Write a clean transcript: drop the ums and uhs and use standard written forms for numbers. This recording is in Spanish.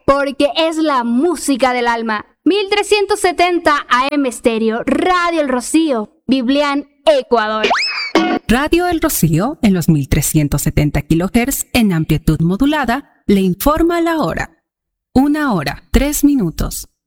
porque es la música del alma. 1370 AM Stereo, Radio El Rocío, Biblián, Ecuador. Radio El Rocío, en los 1370 kHz en amplitud modulada, le informa la hora. 1 hora, 3 minutos.